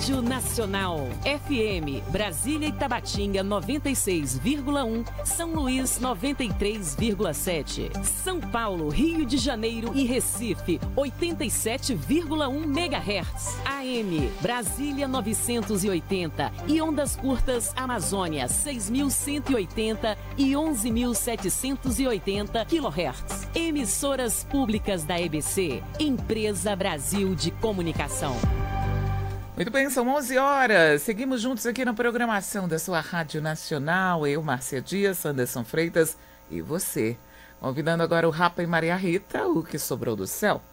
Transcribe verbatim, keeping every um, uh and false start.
Rádio Nacional. F M, Brasília e Tabatinga noventa e seis vírgula um, São Luís noventa e três vírgula sete. São Paulo, Rio de Janeiro e Recife oitenta e sete vírgula um megahertz. A M, Brasília novecentos e oitenta e ondas curtas Amazônia seis mil cento e oitenta e onze mil setecentos e oitenta quilohertz. Emissoras públicas da E B C, Empresa Brasil de Comunicação. Muito bem, são onze horas. Seguimos juntos aqui na programação da sua Rádio Nacional. Eu, Márcia Dias, Anderson Freitas e você. Convidando agora o Rapa e Maria Rita, o que sobrou do céu.